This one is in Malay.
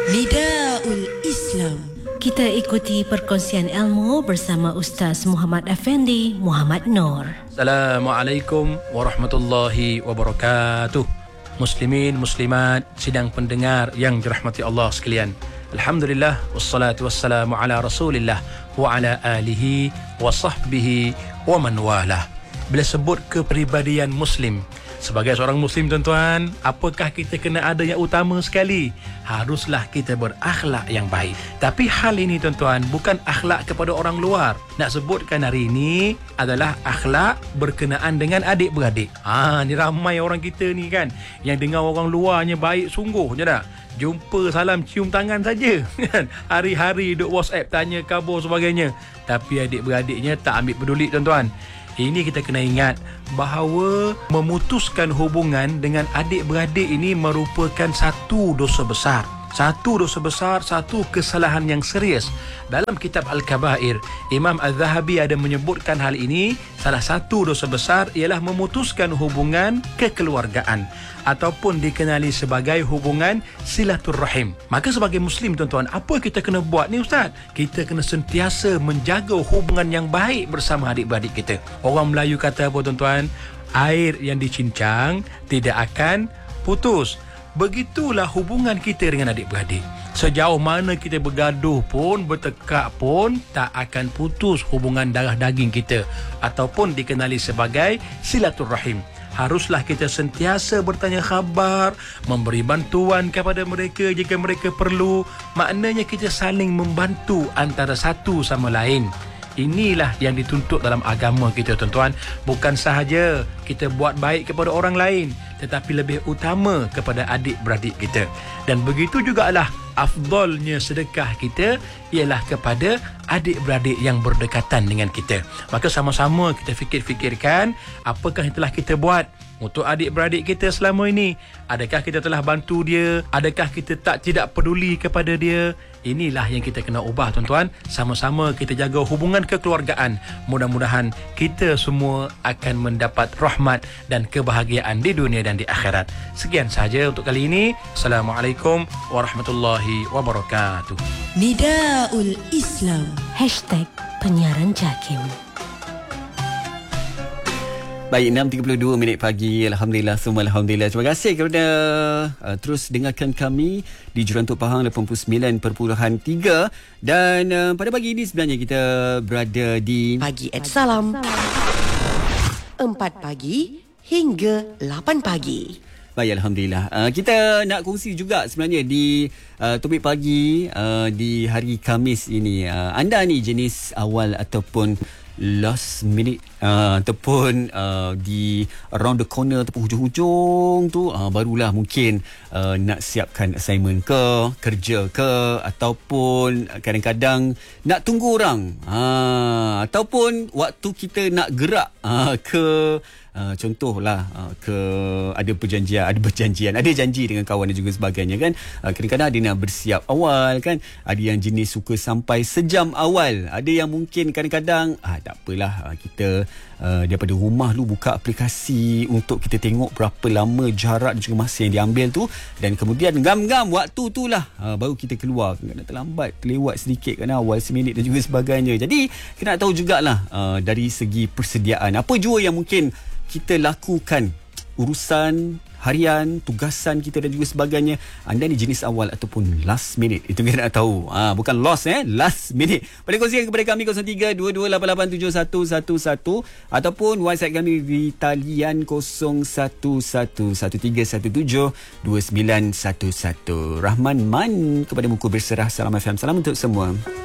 Nidaul Islam. Kita ikuti perkongsian ilmu bersama Ustaz Muhammad Effendi Muhammad Noor. Assalamualaikum warahmatullahi wabarakatuh. Muslimin, muslimat, sidang pendengar yang dirahmati Allah sekalian. Alhamdulillah, wassalatu wassalamu ala rasulillah wa ala alihi wa sahbihi wa man walah. Bila sebut kepribadian Muslim, sebagai seorang Muslim tuan-tuan, apakah kita kena ada yang utama sekali? Haruslah kita berakhlak yang baik. Tapi hal ini tuan-tuan bukan akhlak kepada orang luar. Nak sebutkan hari ini adalah akhlak berkenaan dengan adik-beradik. Ni ramai orang kita ni kan, yang dengar orang luarnya baik sungguh je dah. Jumpa salam cium tangan saja kan. Hari-hari duk WhatsApp tanya khabar sebagainya. Tapi adik-beradiknya tak ambil peduli tuan-tuan. Ini kita kena ingat bahawa memutuskan hubungan dengan adik-beradik ini merupakan satu dosa besar. Satu dosa besar, satu kesalahan yang serius. Dalam kitab Al-Kabair, Imam Al-Zahabi ada menyebutkan hal ini. Salah satu dosa besar ialah memutuskan hubungan kekeluargaan ataupun dikenali sebagai hubungan silaturrahim. Maka sebagai Muslim tuan-tuan, apa kita kena buat ni Ustaz? Kita kena sentiasa menjaga hubungan yang baik bersama adik-beradik kita. Orang Melayu kata apa tuan-tuan? Air yang dicincang tidak akan putus. Begitulah hubungan kita dengan adik-beradik. Sejauh mana kita bergaduh pun, bertekak pun, tak akan putus hubungan darah daging kita ataupun dikenali sebagai silaturrahim. Haruslah kita sentiasa bertanya khabar, memberi bantuan kepada mereka jika mereka perlu. Maknanya kita saling membantu antara satu sama lain. Inilah yang dituntut dalam agama kita tuan-tuan. Bukan sahaja kita buat baik kepada orang lain, tetapi lebih utama kepada adik-beradik kita. Dan begitu jugalah afdalnya sedekah kita ialah kepada adik-beradik yang berdekatan dengan kita. Maka sama-sama kita fikir-fikirkan apakah yang telah kita buat untuk adik-beradik kita selama ini. Adakah kita telah bantu dia? Adakah kita tidak peduli kepada dia? Inilah yang kita kena ubah tuan-tuan. Sama-sama kita jaga hubungan kekeluargaan. Mudah-mudahan kita semua akan mendapat rahmat dan kebahagiaan di dunia dan di akhirat. Sekian sahaja untuk kali ini. Assalamualaikum warahmatullahi wabarakatuh. Nidaul Islam. #penyiaran JAKIM. Baik, 6.32 minit pagi. Alhamdulillah, semua Alhamdulillah. Terima kasih kerana terus dengarkan kami di Jurantuk Pahang 89.3. Dan pada pagi ini sebenarnya kita berada di Pagi Salam. 4 pagi hingga 8 pagi. Baik, Alhamdulillah. Kita nak kongsi juga sebenarnya di topik pagi di hari Khamis ini. Anda ni jenis awal ataupun last minute ataupun di around the corner ataupun hujung-hujung tu barulah mungkin nak siapkan assignment ke, kerja ke, ataupun kadang-kadang nak tunggu orang ataupun waktu kita nak gerak ke contohlah ada berjanjian, ada janji dengan kawan dan juga sebagainya kan. Kadang-kadang ada nak bersiap awal kan, ada yang jenis suka sampai sejam awal, ada yang mungkin kadang-kadang tak apalah, kita daripada rumah lu buka aplikasi untuk kita tengok berapa lama jarak dan juga masa yang diambil tu, dan kemudian gam-gam waktu tu lah baru kita keluar. Kadang-kadang terlambat, terlewat sedikit kan, awal seminit dan juga sebagainya. Jadi kita nak tahu jugalah dari segi persediaan apa jua yang mungkin kita lakukan, urusan harian, tugasan kita dan juga sebagainya. Anda ni jenis awal ataupun last minute? Itu kita nak tahu. Bukan lost, last minute. Boleh kongsikan kepada kami 0322887111 ataupun WhatsApp kami di talian 0111317911. Rahman Man kepada Muka Berserah. Salam FM. Salam untuk semua.